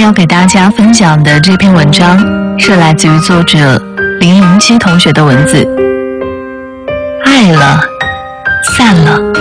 要给大家分享的这篇文章是来自于作者007同学的文字。爱了，散了，